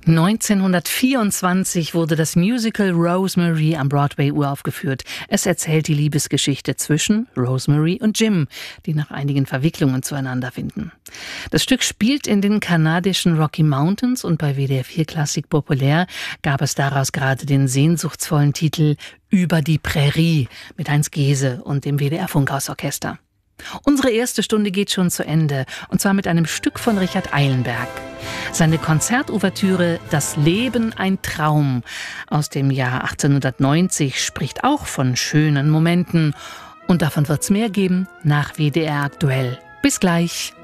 1924 wurde das Musical Rosemary am Broadway uraufgeführt. Es erzählt die Liebesgeschichte zwischen Rosemary und Jim, die nach einigen Verwicklungen zueinander finden. Das Stück spielt in den kanadischen Rocky Mountains und bei WDR 4 Klassik populär gab es daraus gerade den sehnsuchtsvollen Titel Über die Prärie mit Heinz Gehse und dem WDR Funkhausorchester. Unsere erste Stunde geht schon zu Ende, und zwar mit einem Stück von Richard Eilenberg. Seine Konzertouvertüre »Das Leben ein Traum« aus dem Jahr 1890 spricht auch von schönen Momenten. Und davon wird's mehr geben nach WDR aktuell. Bis gleich.